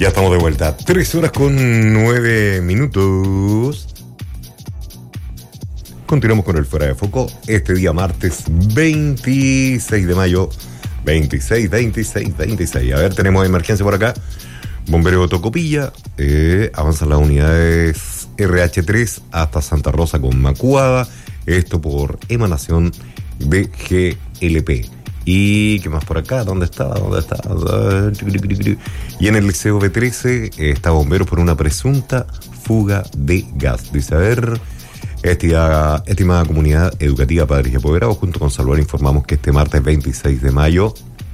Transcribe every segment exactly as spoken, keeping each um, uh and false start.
Ya estamos de vuelta. Tres horas con nueve minutos. Continuamos con el Fuera de Foco. Este día martes veintiséis de mayo. veintiséis, veintiséis, veintiséis. A ver, tenemos emergencia por acá. Bombero Tocopilla. Eh, avanzan las unidades R H tres hasta Santa Rosa con Macuada. Esto por emanación de G L P. ¿Y qué más por acá? ¿Dónde está? ¿Dónde está? Y en el Liceo B trece está bomberos por una presunta fuga de gas. Dice, a ver, estimada, estimada comunidad educativa, padres y apoderados, junto con Salvar informamos que este martes veintiséis de mayo,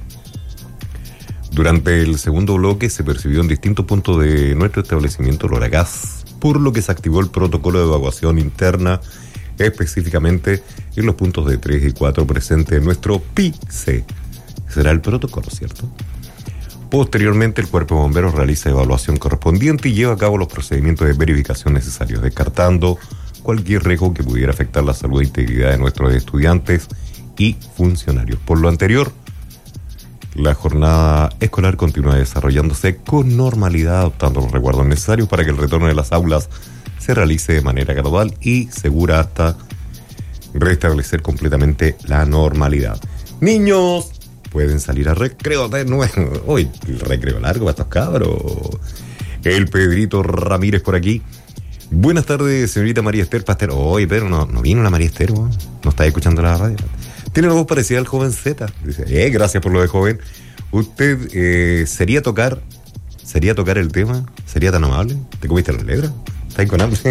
durante el segundo bloque, se percibió en distintos puntos de nuestro establecimiento olor a gas, por lo que se activó el protocolo de evacuación interna, específicamente en los puntos de tres y cuatro presentes en nuestro P I C. Será el protocolo, ¿cierto? Posteriormente, el Cuerpo de Bomberos realiza evaluación correspondiente y lleva a cabo los procedimientos de verificación necesarios, descartando cualquier riesgo que pudiera afectar la salud e integridad de nuestros estudiantes y funcionarios. Por lo anterior, la jornada escolar continúa desarrollándose con normalidad, adoptando los resguardos necesarios para que el retorno de las aulas se realice de manera gradual y segura hasta restablecer completamente la normalidad. Niños, pueden salir a recreo de nuevo. Hoy el recreo largo para estos cabros. El Pedrito Ramírez por aquí. Buenas tardes, señorita María Esther Pastel. Oye, pero no, no vino la María Esther, ¿no? No está escuchando la radio. Tiene una voz parecida al joven Z. Dice, eh, gracias por lo de joven. ¿Usted eh, sería tocar, sería tocar el tema? ¿Sería tan amable? ¿Te comiste las letras? ¿Estás con hambre?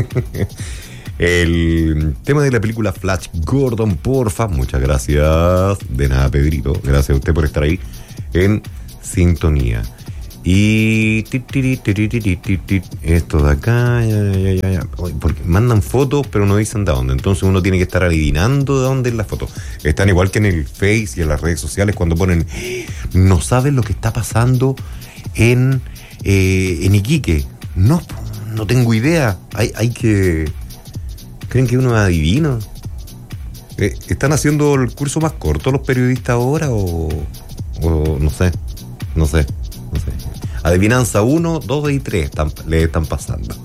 El tema de la película Flash Gordon, porfa. Muchas gracias. De nada, Pedrito. Gracias a usted por estar ahí en sintonía. Y esto de acá, ya, ya, ya, ya. Porque mandan fotos, pero no dicen de dónde. Entonces uno tiene que estar adivinando de dónde es la foto. Están igual que en el Face y en las redes sociales cuando ponen, no saben lo que está pasando en, eh, en Iquique. No, no tengo idea. Hay, hay que... ¿Creen que uno es adivino? Eh, ¿Están haciendo el curso más corto los periodistas ahora o, o no sé? No sé. No sé. Adivinanza uno, dos y tres están, le están pasando.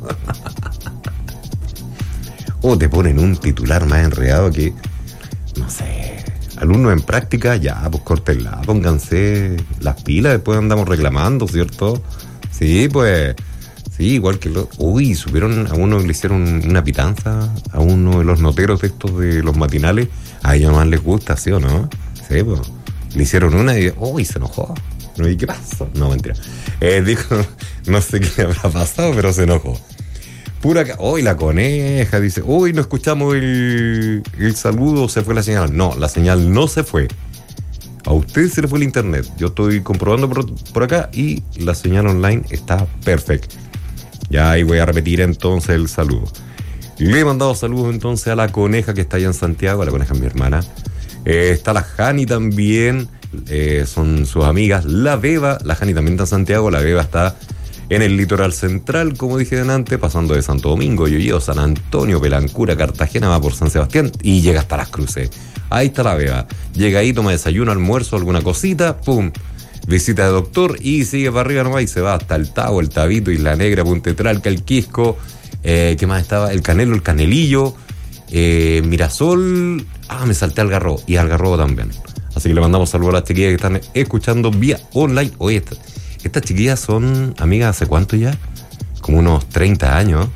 O te ponen un titular más enredado que, no sé, alumnos en práctica, ya, pues córtenla, pónganse las pilas, después andamos reclamando, ¿cierto? Sí, pues, sí, igual que los... Uy, supieron, a uno le hicieron una pitanza, a uno de los noteros de estos de los matinales, a ellos más les gusta, ¿sí o no? Sí, pues, le hicieron una y, uy, se enojó. ¿Y qué pasó? No, mentira. Eh, dijo, no sé qué habrá pasado, pero se enojó. Pura ca... Uy, la coneja dice, uy, no escuchamos el, el saludo, se fue la señal. No, la señal no se fue. A usted se le fue el internet. Yo estoy comprobando por, por acá y la señal online está perfecta. Ya ahí voy a repetir entonces el saludo. Le he mandado saludos entonces a la coneja que está allá en Santiago, a la coneja es mi hermana. Eh, está la Jani también. Eh, son sus amigas, la Beba, la Jani también está en Santiago, la Beba está en el litoral central, como dije antes, pasando de Santo Domingo, Yoyeo, San Antonio, Pelancura, Cartagena, va por San Sebastián y llega hasta Las Cruces. Ahí está la Beba, llega ahí, toma desayuno, almuerzo, alguna cosita, pum, visita de doctor y sigue para arriba nomás y se va hasta el Tavo, el Tabito, Isla Negra, Punta Tralca, el Quisco, eh, ¿qué más estaba? El Canelo, el Canelillo, eh, Mirasol, ah, me salté al Garrobo y al Garrobo también. Así que le mandamos saludos a las chiquillas que están escuchando vía online. Oye, esta, estas chiquillas son amigas ¿hace cuánto ya? Como unos treinta años.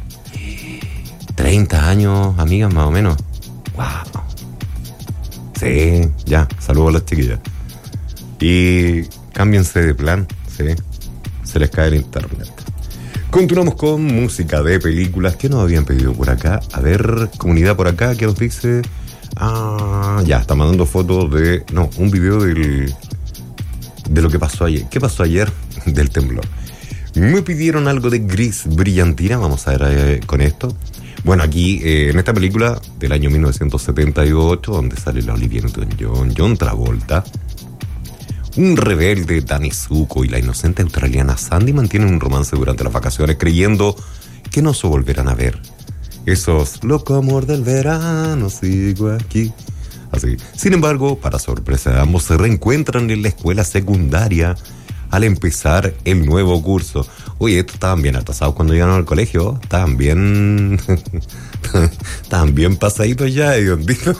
treinta años, amigas más o menos. Wow. Sí, ya, saludos a las chiquillas. Y cámbiense de plan, sí. Se les cae el internet. Continuamos con música de películas que nos habían pedido por acá. A ver, comunidad por acá, ¿qué nos dice? Ah, ya, está mandando fotos de... No, un video del... De lo que pasó ayer. ¿Qué pasó ayer? Del temblor. Me pidieron algo de Gris Brillantina. Vamos a ver eh, con esto. Bueno, aquí, eh, en esta película del año mil novecientos setenta y ocho, donde sale la Olivia Newton-John, John Travolta, un rebelde Danny Zuko y la inocente australiana Sandy mantienen un romance durante las vacaciones, creyendo que no se volverán a ver. Esos loco amor del verano, sigo aquí. Así. Sin embargo, para sorpresa de ambos, se reencuentran en la escuela secundaria al empezar el nuevo curso. Oye, estos estaban bien atrasados cuando llegaron al colegio, estaban bien... estaban bien pasaditos ya, hediondito.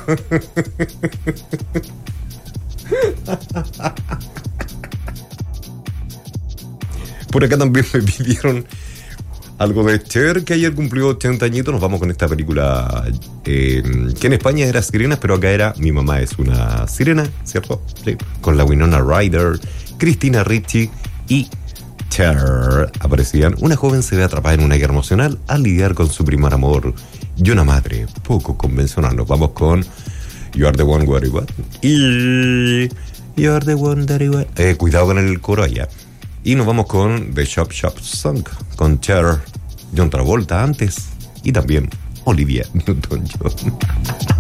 Por acá también me pidieron algo de Cher, que ayer cumplió ochenta añitos. Nos vamos con esta película eh, que en España era Sirenas, pero acá era Mi mamá es una sirena, ¿cierto? Sí. Con la Winona Ryder, Christina Ricci y Cher aparecían. Una joven se ve atrapada en una guerra emocional al lidiar con su primer amor y una madre poco convencional. Nos vamos con You Are the One What What y You Are the One That What. Eh, cuidado con el coro allá. Y nos vamos con The Shop Shop Song con Cher, John Travolta antes y también Olivia Newton-John.